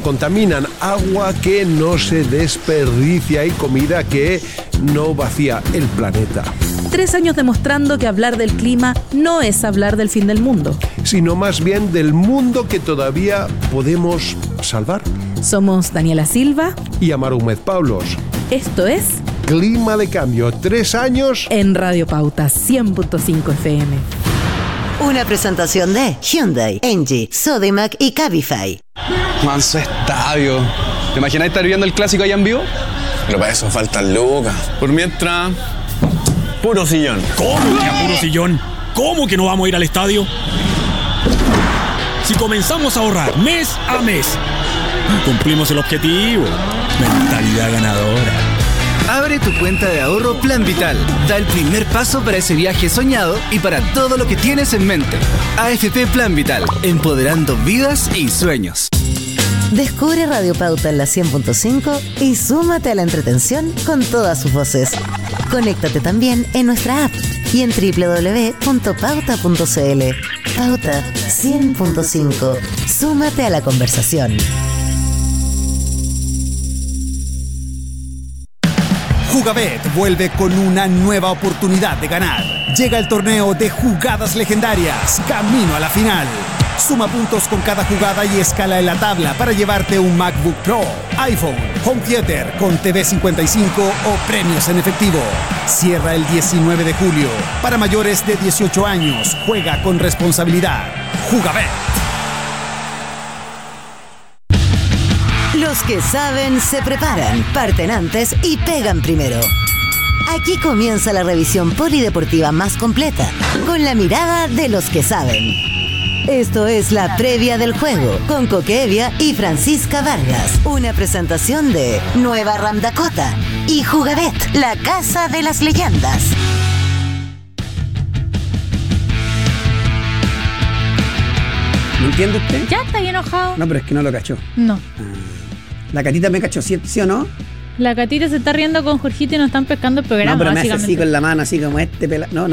contaminan, agua que no se desperdicia y comida que no vacía el planeta. 3 años demostrando que hablar del clima no es hablar del fin del mundo, sino más bien del mundo que todavía podemos salvar. Somos Daniela Silva y Amaru Med Pablos. Esto es Clima de Cambio, 3 años en Radio Pauta 100.5 FM. Una presentación de Hyundai, Engie, Sodimac y Cabify. Manso estadio. ¿Te imaginas estar viendo el clásico allá en vivo? Pero para eso faltan lucas. Por mientras, puro sillón. ¿Cómo que a puro sillón? ¿Cómo que no vamos a ir al estadio? Si comenzamos a ahorrar mes a mes, cumplimos el objetivo. Mentalidad ganadora. Abre tu cuenta de ahorro Plan Vital. Da el primer paso para ese viaje soñado y para todo lo que tienes en mente. AFP Plan Vital, empoderando vidas y sueños. Descubre Radio Pauta en la 100.5 y súmate a la entretención con todas sus voces. Conéctate también en nuestra app y en www.pauta.cl. Pauta 100.5. Súmate a la conversación. Jugabet vuelve con una nueva oportunidad de ganar. Llega el torneo de jugadas legendarias, camino a la final. Suma puntos con cada jugada y escala en la tabla para llevarte un MacBook Pro, iPhone, Home Theater con TV 55 o premios en efectivo. Cierra el 19 de julio. Para mayores de 18 años, juega con responsabilidad. Jugabet. Los que saben se preparan, parten antes y pegan primero. Aquí comienza la revisión polideportiva más completa, con la mirada de los que saben. Esto es la previa del juego, con Coque Evia y Francisca Vargas. Una presentación de Nueva Ram Dakota y Jugabet, la casa de las leyendas. ¿Me entiende usted? ¿Ya está bien enojado? No, pero es que no lo cachó. No. La Catita me cachó, ¿sí o no? La Catita se está riendo con Jorgito y nos están pescando el programa, no, pero me hace básicamente. así con la mano, así como este pela... No.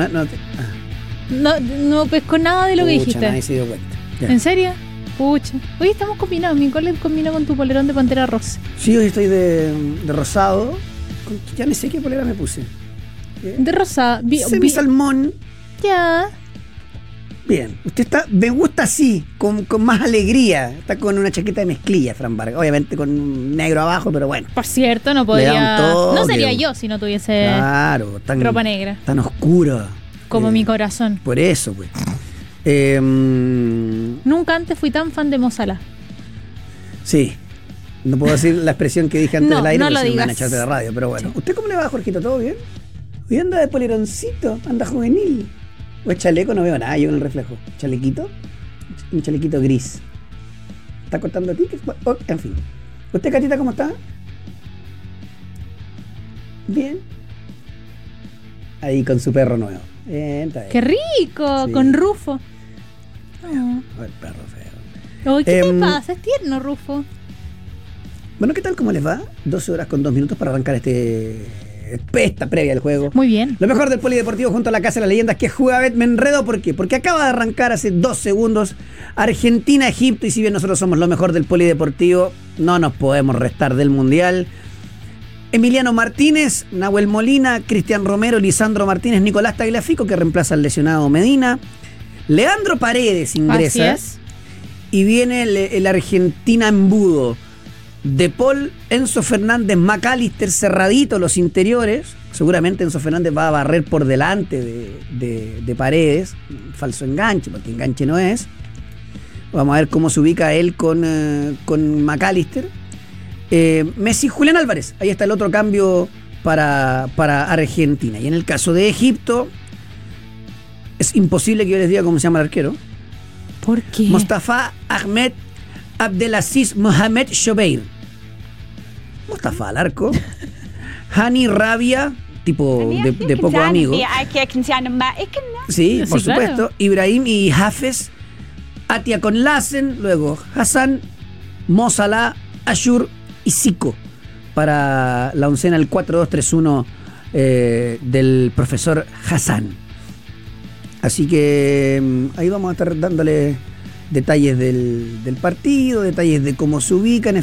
No pescó nada de lo que dijiste. Nadie se dio cuenta. Ya. ¿En serio? Pucha. Hoy estamos combinados. Mi cole combina con tu polerón de Pantera Rosa. Sí, hoy estoy de rosado. Ya no sé qué polera me puse. De rosado. Semi-salmón. Ya. Bien. Usted está, me gusta así, con más alegría. Está con una chaqueta de mezclilla, Fran Vargas. Obviamente con un negro abajo, pero bueno. Por cierto, no podría. No sería yo si no tuviese ropa negra. Tan oscura. Como mi corazón. Por eso, pues. Nunca antes fui tan fan de Mo Salah. Sí. No puedo decir la expresión que dije antes del aire, no lo porque digas. me van a echar de la radio, pero bueno. Sí. ¿Usted cómo le va, Jorgito? ¿Todo bien? Hoy anda de poleroncito, anda juvenil. ¿O es chaleco? No veo nada yo en el reflejo. ¿Chalequito? Un chalequito gris. ¿Está cortando a ti? En fin. ¿Usted, Catita, cómo está? Bien. Ahí con su perro nuevo. Bien, está bien. ¡Qué rico! Sí. Con Rufo. Oh, el perro feo. ¿Qué te pasa? Es tierno, Rufo. Bueno, ¿qué tal? ¿Cómo les va? 12 horas con 2 minutos para arrancar esta previa del juego. Muy bien. Lo mejor del polideportivo junto a la Casa de las Leyendas, que es Jugabet. Me enredo, ¿por qué? Porque acaba de arrancar hace 2 segundos Argentina-Egipto, y si bien nosotros somos lo mejor del polideportivo, no nos podemos restar del Mundial. Emiliano Martínez, Nahuel Molina, Cristian Romero, Lisandro Martínez, Nicolás Tagliafico, que reemplaza al lesionado Medina. Leandro Paredes ingresa. Así es. Y viene el Argentina embudo. De Paul, Enzo Fernández, McAllister, cerradito los interiores. Seguramente Enzo Fernández va a barrer por delante de Paredes. Falso enganche, porque enganche no es. Vamos a ver cómo se ubica él con McAllister. Messi, Julián Álvarez. Ahí está el otro cambio para Argentina. Y en el caso de Egipto, es imposible que yo les diga cómo se llama el arquero. ¿Por qué? Mostafa Ahmed Abdelaziz Mohamed Shobeir. Mostafa al arco. Hani Rabia, tipo de poco amigo. Sí, por supuesto. Claro. Ibrahim y Hafez. Atia con Lassen. Luego Hassan, Mo Salah, Ashur y Zico. Para la oncena, el 4-2-3-1 del profesor Hassan. Así que ahí vamos a estar dándole detalles del partido, detalles de cómo se ubican.